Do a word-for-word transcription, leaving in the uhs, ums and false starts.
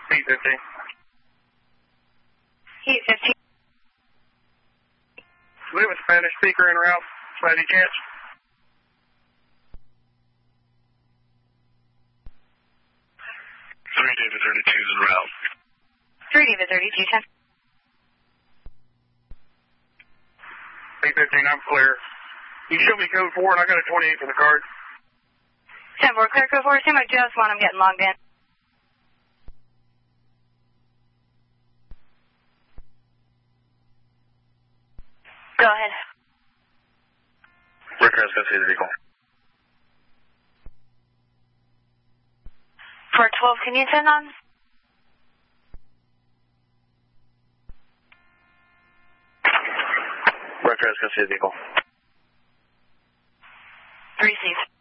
Heat fifteen. Heat fifteen. Do we have a Spanish speaker en route by any chance? three David thirty-two is en route. three David thirty-two, ten. Heat fifteen, I'm clear. You show me code four and I got a twenty-eight for the card. ten four, clear code four, Sam, I just want him getting logged in. Go ahead. Rick, I was going to see the vehicle. four twelve, can you send on? Rick, I was going to see the vehicle. three C.